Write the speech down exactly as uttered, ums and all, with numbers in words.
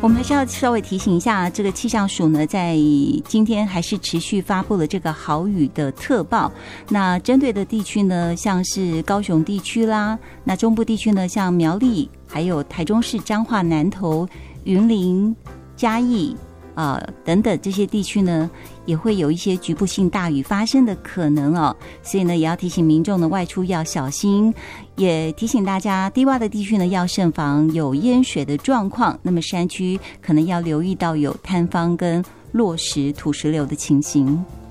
我们还是要稍微提醒一下，这个气象署呢，在今天还是持续发布了这个豪雨的特报。那针对的地区呢，像是高雄地区啦，那中部地区呢，像苗栗，还有台中市彰化、南投、云林、嘉义啊、呃、等等这些地区呢，也会有一些局部性大雨发生的可能哦。所以呢，也要提醒民众呢外出要小心，也提醒大家低洼的地区呢要慎防有淹水的状况。那么山区可能要留意到有坍方跟落石、土石流的情形。